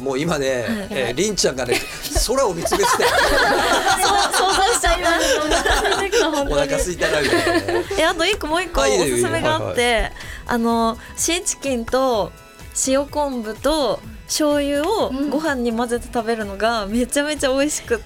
もう今ね、りんちゃんがね空を見つめてたよ想像しちゃいますお腹空いたなみたいなねあともう一個おすすめがあって、シーチキンと塩昆布と醤油をご飯に混ぜて食べるのがめちゃめちゃ美味しくって、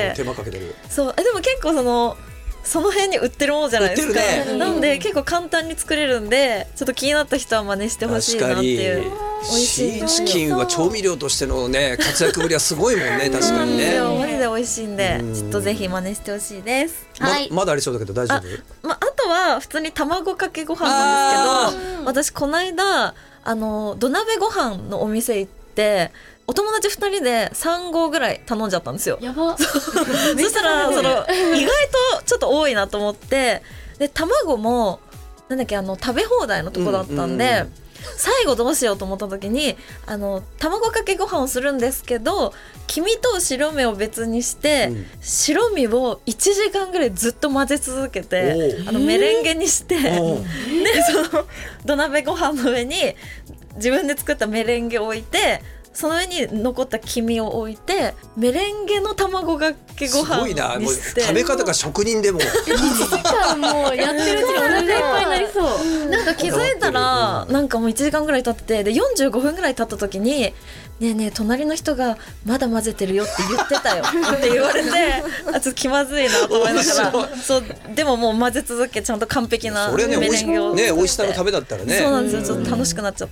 手間かけてる。 そうでも結構その辺に売ってるものじゃないですか、なので結構簡単に作れるんで、ちょっと気になった人は真似してほしいなっていう。美味しシーチキンは調味料としてのね活躍ぶりはすごいもんね確かにね。 マジで美味しいんで、ちょっとぜひ真似してほしいです。 まだありそうだけど大丈夫？ あとは普通に卵かけご飯なんですけど、私この間土鍋ご飯のお店行ってお友達2人で3合ぐらい頼んじゃったんですよ。 やばそしたら意外とちょっと多いなと思って、で卵もなんだっけ食べ放題のとこだったんで、最後どうしようと思った時に卵かけご飯をするんですけど、黄身と白身を別にして、白身を1時間ぐらいずっと混ぜ続けてメレンゲにして、でその土鍋ご飯の上に自分で作ったメレンゲを置いて、その上に残った黄身を置いてメレンゲの卵かけご飯にして。すごいな、もう食べ方が職人でも 1時間もうやってるうちにお腹いっぱいになりそう。 なんか気づいたらなんかもう1時間ぐらい経ってて、で45分ぐらい経った時にねえねえ隣の人がまだ混ぜてるよって言ってたよって言われてちょっと気まずいなと思いながらそうでももう混ぜ続けちゃんと完璧なメレンゲをね、美味しさのためだったらね。 そうなんですよ、ちょっと楽しくなっちゃって、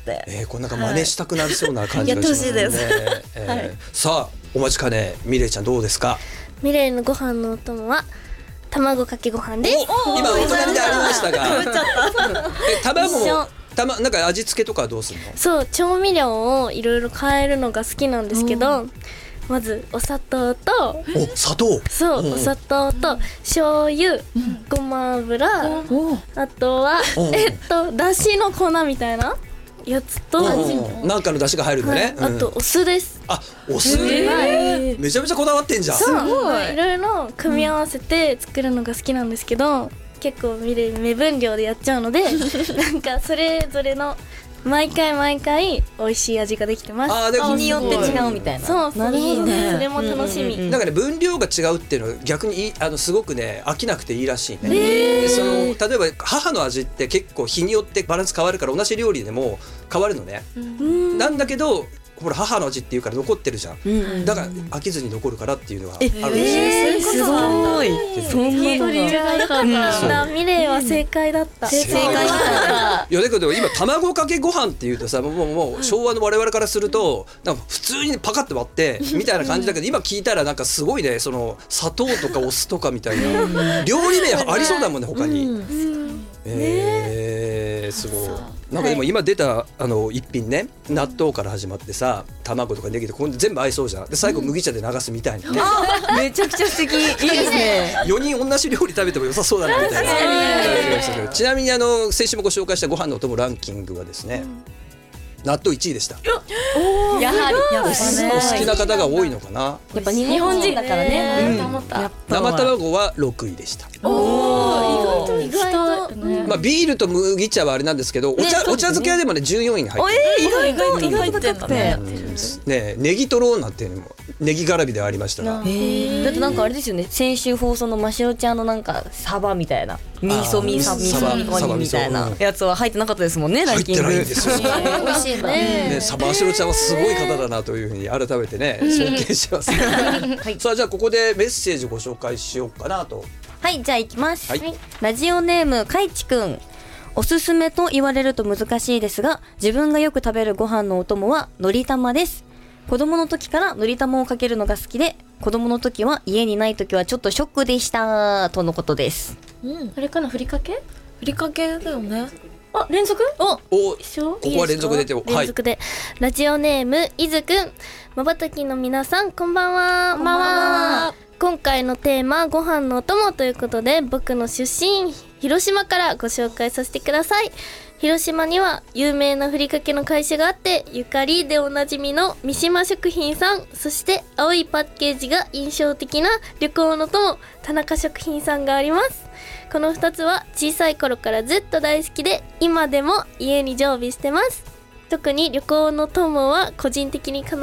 これなんか真似したくなりそうな感じがしますね。 やってほしいです、 さあお待ちかねミレイちゃんどうですか？ ミレイのご飯のお供は卵かけご飯です。 今お隣でありましたが卵もなんか味付けとかどうするの？ そう調味料をいろいろ変えるのが好きなんですけど、まずお砂糖と砂糖お砂糖と醤油、ごま油、あとはだしの粉みたいなやつとなんかの出汁が入るんだね。 あとお酢です。 お酢めちゃめちゃこだわってんじゃん。 そういろいろ組み合わせて作るのが好きなんですけど、結構目分量でやっちゃうのでなんかそれぞれの毎回美味しい味ができてます。 日によって違うみたいな。 そういいね。それも楽しみ。 なんかね分量が違うっていうのは逆にすごくね飽きなくていいらしいね。例えば母の味って結構日によってバランス変わるから同じ料理でも変わるのね。なんだけどほら母の味っていうから残ってるじゃん、だから飽きずに残るからっていうのがあるんですよ。すごい。 そんなのがミレイは正解だった。 正解だった。 いやだけど今卵かけご飯っていうとさもう昭和の我々からするとなんか普通にパカッと割ってみたいな感じだけど、今聞いたらなんかすごいね、その砂糖とかお酢とかみたいな料理名ありそうだもんね他に。すごい。なんかでも今出た一品ね、納豆から始まってさ卵とかネギとか全部合いそうじゃん。で最後麦茶で流すみたいなね。 めちゃくちゃ素敵。いいですね。 4人同じ料理食べても良さそうだなみたいな。ちなみに先週もご紹介したご飯のお供ランキングはですね、納豆1位でした。 やはりお好きな方が多いのかな。 やっぱ日本人だからね。 生卵は6位でした。 意外とまあビールと麦茶はあれなんですけど、お茶漬けはでもね14位に入って意外と高くてね、ネギトロなんていうのもネギ絡みでありましたが、 だってなんかあれですよね、先週放送のマシオちゃんのなんかサバみたいな味噌煮込みみたいなやつは入ってなかったですもんね、ランキング。 入ってないんですよ。 美味しいね。 サバマシオちゃんはすごい方だなというふうに改めてね尊敬してますね。さあじゃあここでメッセージご紹介しようかなと。 はい、じゃあ行きます。ラジオネームかいちくん。おすすめと言われると難しいですが、自分がよく食べるご飯のお供はのり玉です。子供の時からのり玉をかけるのが好きで、子供の時は家にない時はちょっとショックでしたとのことです。 あれかな、ふりかけだよね。 連続？ ここは連続で連続で。ラジオネームいずくん。まばたきの皆さんこんばんは。 こんばんは。 今回のテーマご飯のお供ということで、僕の出身広島からご紹介させてください。広島には有名なふりかけの会社があって、ゆかりでおなじみの三島食品さん、そして青いパッケージが印象的な旅行の友田中食品さんがあります。この2つは小さい頃からずっと大好きで、今でも家に常備してます。特に旅行の友は個人的に必